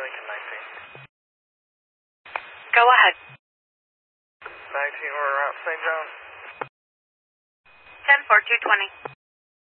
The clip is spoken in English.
Lincoln 19. Go ahead. 19, we're around St. John. 10-4, 220.